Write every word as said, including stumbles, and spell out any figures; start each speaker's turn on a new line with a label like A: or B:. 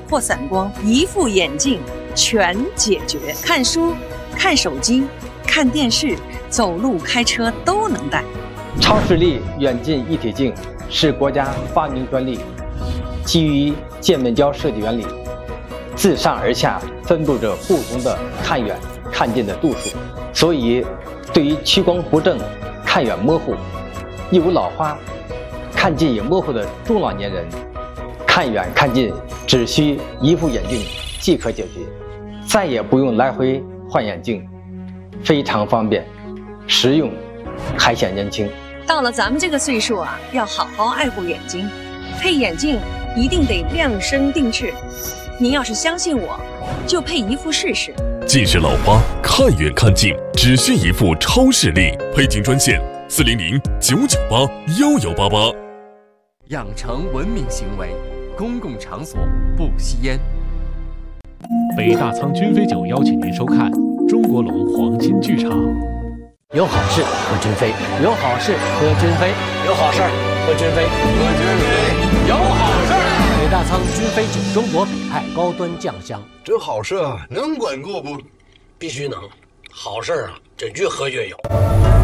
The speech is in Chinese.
A: 或散光，一副眼镜全解决。看书、看手机、看电视、走路、开车都能戴。
B: 超视力远近一体镜是国家发明专利，基于渐面胶设计原理，自上而下分布着不同的看远、看近的度数，所以对于屈光不正、看远模糊、易有老花、看近也模糊的中老年人，看远看近只需一副眼镜即可解决，再也不用来回换眼镜，非常方便、实用，还显年轻。
A: 到了咱们这个岁数啊，要好好爱护眼睛，配眼镜一定得量身定制。您要是相信我，就配一副试试。
C: 近视老花，看远看近只需一副超视力，配镜专线四零零九九八幺幺八八。
D: 养成文明行为，公共场所不吸烟。
E: 北大仓君飞酒邀请您收看中国龙黄金剧场。
F: 有好事和君飞，有好事和君飞，有好事和君飞，和君飞，有好事。北大仓君飞酒，中国北派高端酱香。
G: 这好事能管够不？
F: 必须能，好事啊，这越喝越有。